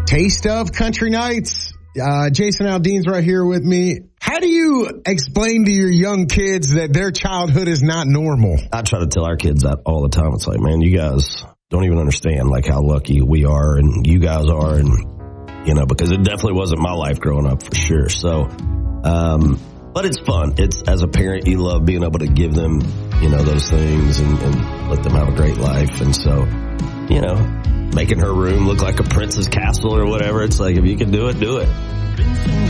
taste of country nights. Jason Aldean's right here with me. How do you explain to your young kids that their childhood is not normal? I try to tell our kids that all the time. It's like, man, you guys don't even understand like how lucky we are and you guys are, and you know, because it definitely wasn't my life growing up for sure. So, but it's fun. It's, as a parent, you love being able to give them, you know, those things and let them have a great life. And so, you know, making her room look like a princess castle or whatever. It's like, if you can do it, do it.